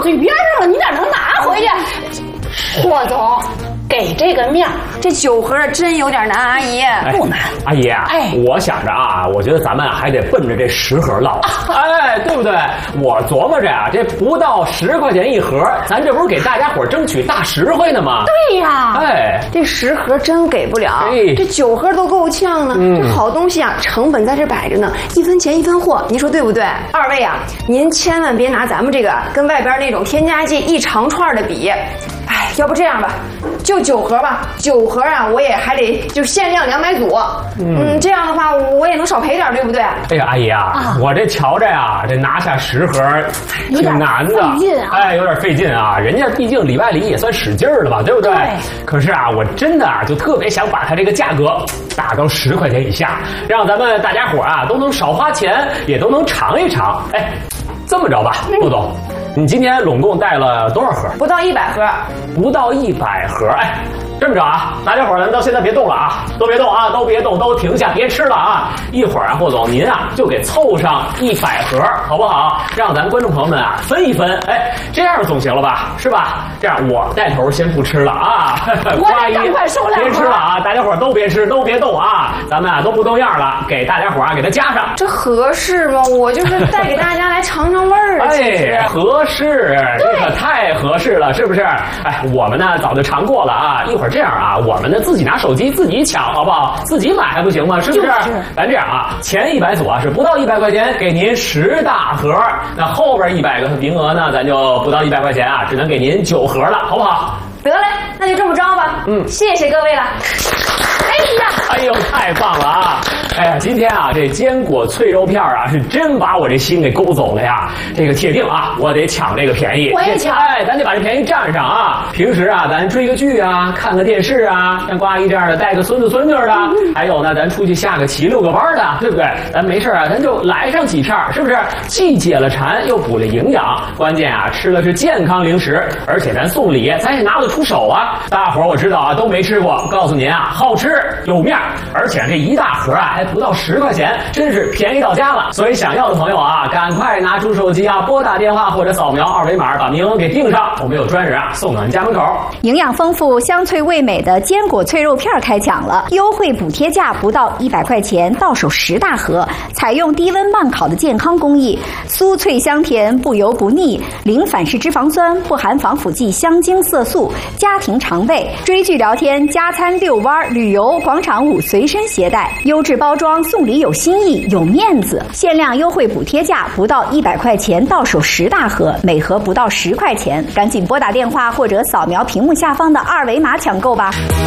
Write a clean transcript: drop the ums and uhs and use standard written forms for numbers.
嘴边上了，你哪能拿回去？霍总，给这个面， 这酒盒真有点难，阿姨。 不难， 阿姨啊，我想着啊，我觉得咱们还得奔着这10盒落，对不对？我琢磨着啊，这不到10块钱一盒，咱这不是给大家伙争取大实惠呢吗？ 对呀， 这10盒真给不了，这9盒都够呛呢。这好东西啊，成本在这摆着呢，1分钱1分货，您说对不对？二位啊，您千万别拿咱们这个跟外边那种添加剂一长串的比。要不这样吧，就9盒吧，9盒啊，我也还得就限量200组。这样的话我也能少赔点，对不对？ 哎呀，阿姨啊，我这瞧着呀，这拿下10盒挺难的，有点费劲啊。人家毕竟里外里也算使劲了吧，对不对？可是啊，我真的就特别想把它这个价格打到10块钱以下，让咱们大家伙啊都能少花钱，也都能尝一尝。这么着吧，陆总。你今天拢共带了多少盒？ 不到100盒。 不到100盒，这么着啊，大家伙咱到现在别动了啊，都别动啊，都别动，都停下，别吃了啊！一会儿啊，霍总您啊就给凑上100盒，好不好？让咱观众朋友们啊分一分，这样总行了吧？是吧？这样我带头先不吃了啊， 我也赶快收2盒， 别吃了啊！大家伙都别吃，都别动啊！咱们啊都不动样了，给大家伙啊给它加上， 这合适吗？我就是带给大家来尝尝味儿。 合适，这可太合适了，是不是？我们呢早就尝过了啊，一会儿这样啊，我们呢自己拿手机自己抢，好不好？自己买还不行吗？是不是？咱这样啊，前100组啊是不到100块钱，给您10大盒，那后边100个名额呢，咱就不到100块钱啊，只能给您9盒了，好不好？ 得嘞，那就这么着吧。谢谢各位了。 哎呦，太棒了啊！今天啊，这坚果脆肉片啊，是真把我这心给勾走了呀。这个铁定啊，我得抢这个便宜。 我也抢。 咱得把这便宜占上啊。平时啊，咱追个剧啊，看个电视啊，像呱阿姨这样的带个孙子孙女的，还有呢，咱出去下个棋、遛个弯的，对不对？咱没事啊，咱就来上几片，是不是？既解了馋，又补了营养。关键啊，吃的是健康零食，而且咱送礼，咱也拿得出手啊。大伙儿我知道啊，都没吃过，告诉您啊，好吃有面，而且这一大盒啊还不到10块钱，真是便宜到家了。所以想要的朋友啊，赶快拿出手机啊，拨打电话或者扫描2维码，把名额给订上，我们有专人啊送到您家门口。 营养丰富、香脆味美的坚果脆肉片开抢了，优惠补贴价不到100块钱，到手10大盒，采用低温慢烤的健康工艺，酥脆香甜，不油不腻，零反式脂肪酸，不含防腐剂、香精色素，家庭常备。追剧聊天、加餐遛弯、旅游、广场舞随身携带，优质包装，送礼有新意，有面子。限量优惠补贴价不到100块钱，到手10大盒，每盒不到10块钱，赶紧拨打电话或者扫描屏幕下方的2维码抢购吧。